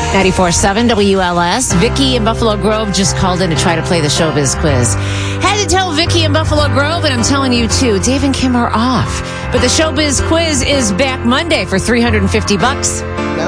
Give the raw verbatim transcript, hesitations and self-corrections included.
ninety-four point seven W L S. Vicky in Buffalo Grove just called in to try to play the Showbiz quiz. Had to tell Vicky in Buffalo Grove, and I'm telling you too, Dave and Kim are off. But the Showbiz quiz is back Monday for three hundred fifty bucks. Now